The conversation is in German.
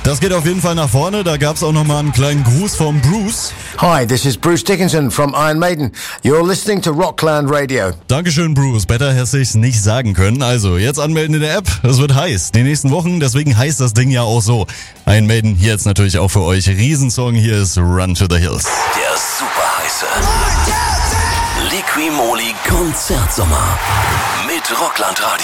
Das geht auf jeden Fall nach vorne. Da gab's auch nochmal einen kleinen Gruß vom Bruce. Hi, this is Bruce Dickinson from Iron Maiden. You're listening to Rockland Radio. Dankeschön, Bruce. Besser hätte ich's nicht sagen können. Also, jetzt anmelden in der App. Es wird heiß. Die nächsten Wochen, deswegen heißt das Ding ja auch so. Iron Maiden hier jetzt natürlich auch für euch. Riesensong, hier ist Run to the Hills. Der super heiße Liqui Moly Konzertsommer mit Rockland Radio.